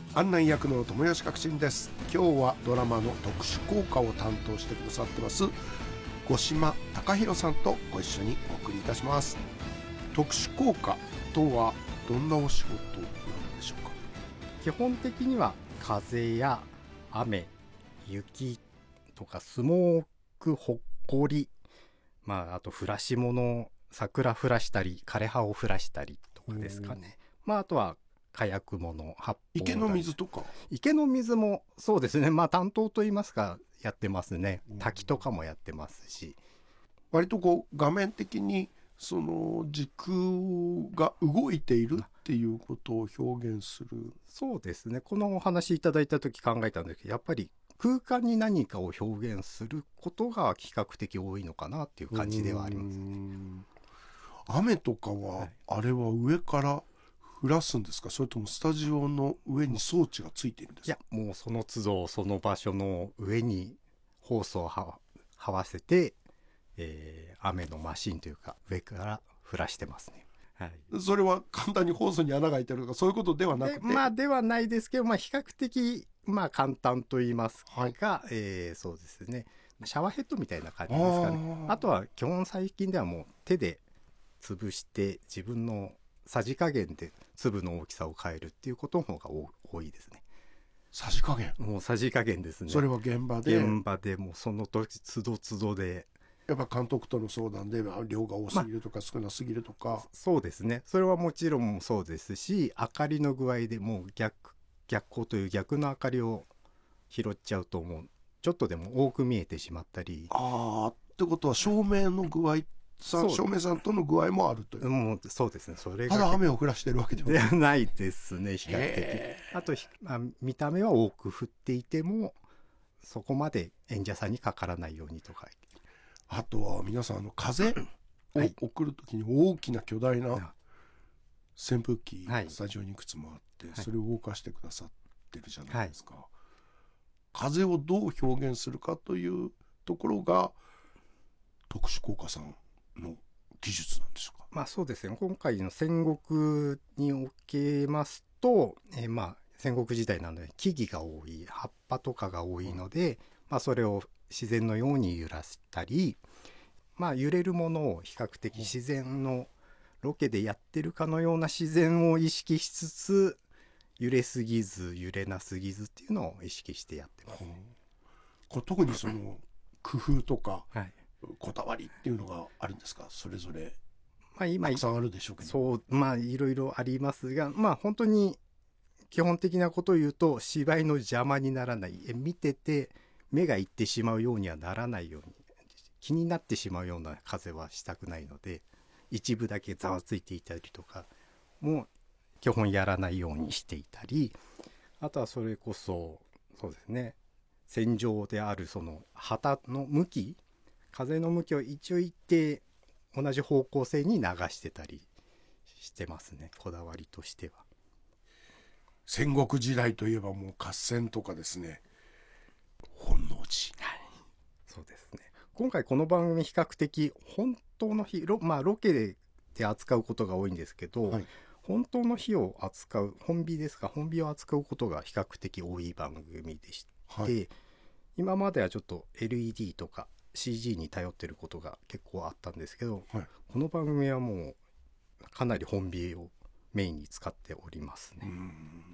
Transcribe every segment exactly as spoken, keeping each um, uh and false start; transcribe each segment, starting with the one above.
案内役の友吉革新です。今日はドラマの特殊効果を担当してくださってます五島貴弘さんとご一緒にお送りいたします。特殊効果とはどんなお仕事なんでしょうか。 基本的には風や雨、雪とかスモーク、ほっこり、まああと降らし物、桜降らしたり枯葉を降らしたりとかですかね。まああとは火薬物、発泡池の水とか。 池の水もそうですね。まあ担当といいますかやってますね。滝とかもやってますし、 割とこう画面的にその時空が動いているっていうことを表現する。 そうですね。このお話いただいた時考えたんですけど、やっぱり空間に何かを表現することが比較的多いのかなっていう感じではありますね。 雨とかは、はい、あれは上から降らすんですか、それともスタジオの上に装置がついているんですか。 いや、もうその都度その場所の上にホースをはわせて、えー、雨のマシンというか上から降らしてますね。はい、 それは簡単にホースに穴が開いてるとかそういうことではなくて、 まあではないですけど、まあ比較的まあ簡単と言いますか、はい、えー、そうですね。シャワーヘッドみたいな感じですかね。あ, あとは基本最近ではもう手で潰して自分のさじ加減で粒の大きさを変えるっていうことの方が多いですね。 さじ加減。 もうさじ加減ですね。 それは現場で。 現場でもうその時都度都度で。 やっぱ監督との相談で量が多すぎるとか少なすぎるとか、ま、 そうですね。それはもちろんそうですし、明かりの具合でもう逆逆光という逆の明かりを拾っちゃうともうちょっとでも多く見えてしまったり。 ああ、ってことは照明の具合さん、照明さんとの具合もあるという。 もうそうですね。それがただ雨を降らしてるわけではないですね。比較的。あと、まあ、見た目は多く降っていてもそこまで演者さんにかからないようにとか。 あとは皆さんあの風を送るときに大きな巨大な扇風機、はい、スタジオにいくつもあって、はい、それを動かしてくださってるじゃないですか、はい、風をどう表現するかというところが特殊効果さんの技術なんでしょうか。 まあそうですね。今回の戦国におけますと、えー、まあ戦国時代なので木々が多い、葉っぱとかが多いので、うん、まあそれを自然のように揺らしたり、まあ揺れるものを比較的自然のロケでやってるかのような自然を意識しつつ、揺れすぎず揺れなすぎずっていうのを意識してやってます、ね。 これ特にその工夫とか、はい、こだわりっていうのがあるんですか。それぞれまあ今たくさんあるでしょうけど。 そうまあいろいろありますが、まあ本当に基本的なことを言うと芝居の邪魔にならない、見てて目がいってしまうようにはならないように、気になってしまうような風はしたくないので、一部だけざわついていたりとかも基本やらないようにしていたり、あとはそれこそそうですね、戦場であるその旗の向き、風の向きを一応一定同じ方向性に流してたりしてますね。こだわりとしては。 戦国時代といえばもう合戦とかですね、本能寺、 はい、そうですね。今回この番組比較的本当の日、ロ、まあ、ロケで扱うことが多いんですけど、はい、本当の日を扱う本火ですか、本火を扱うことが比較的多い番組でして、はい、今まではちょっと エルイーディー とか シージー に頼ってることが結構あったんですけど、はい、この番組はもうかなり本火をメインに使っておりますね。うーん、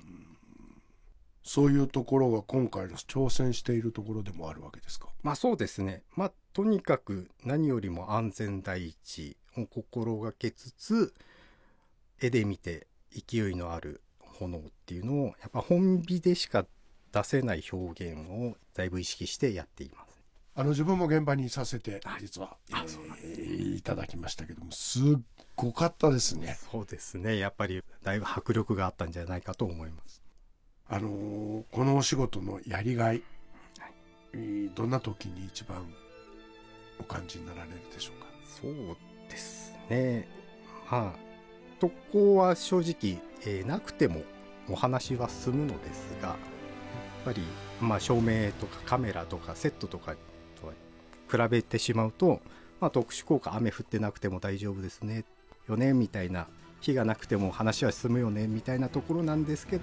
そういうところが今回の挑戦しているところでもあるわけですか。 まあそうですね。まあとにかく何よりも安全第一を心がけつつ、絵で見て勢いのある炎っていうのをやっぱ本火でしか出せない表現をだいぶ意識してやっています。 あの自分も現場にさせて実は、はい、えー、いただきましたけども、すっごかったですね。 そうですね。やっぱりだいぶ迫力があったんじゃないかと思います。 あのー、このお仕事のやりがい、はい、どんな時に一番お感じになられるでしょうか。 そうですね。まあそこは正直、えー、なくてもお話は進むのですが、やっぱり、まあ、照明とかカメラとかセットとかとは比べてしまうと、まあ、特殊効果雨降ってなくても大丈夫ですねよねみたいな、火がなくても話は進むよねみたいなところなんですけど、